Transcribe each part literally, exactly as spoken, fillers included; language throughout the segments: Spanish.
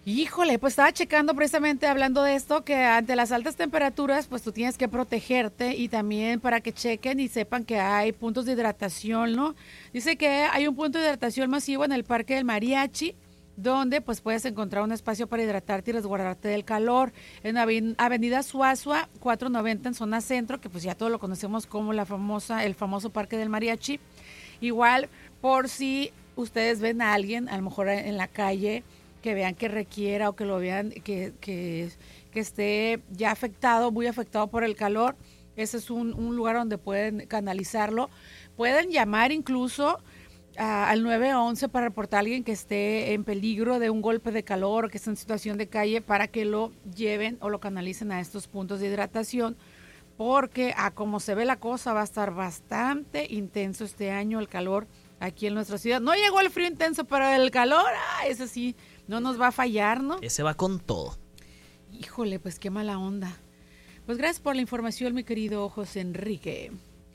Híjole, pues estaba checando precisamente hablando de esto, que ante las altas temperaturas, pues tú tienes que protegerte y también para que chequen y sepan que hay puntos de hidratación, ¿no? Dice que hay un punto de hidratación masivo en el Parque del Mariachi, donde pues puedes encontrar un espacio para hidratarte y resguardarte del calor. En Aven- Avenida Suazua, cuatrocientos noventa en zona centro, que pues ya todos lo conocemos como la famosa, el famoso Parque del Mariachi. Igual, por si ustedes ven a alguien, a lo mejor en la calle, que vean que requiera o que lo vean que, que, que esté ya afectado, muy afectado por el calor, ese es un, un lugar donde pueden canalizarlo. Pueden llamar incluso a, al nueve once para reportar a alguien que esté en peligro de un golpe de calor o que esté en situación de calle para que lo lleven o lo canalicen a estos puntos de hidratación, porque a como se ve la cosa va a estar bastante intenso este año el calor aquí en nuestra ciudad. No llegó el frío intenso, pero el calor, ah, ese sí, no nos va a fallar, ¿no? Ese va con todo. Híjole, pues qué mala onda. Pues gracias por la información, mi querido José Enrique.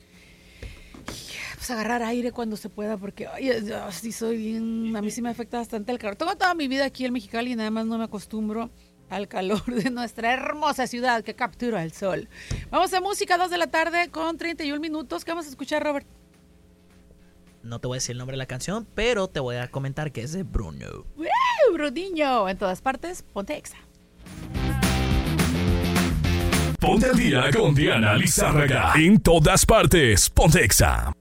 Pues agarrar aire cuando se pueda, porque ay, sí soy bien, a mí sí me afecta bastante el calor. Tengo toda mi vida aquí en Mexicali y nada más no me acostumbro al calor de nuestra hermosa ciudad que captura el sol. Vamos a música, dos de la tarde con treinta y un minutos. ¿Qué vamos a escuchar, Robert? No te voy a decir el nombre de la canción, pero te voy a comentar que es de Bruno. ¡Uh, Bruniño! En todas partes, ponte Exa. Ponte al día con Diana Lizárraga. En todas partes, ponte Exa.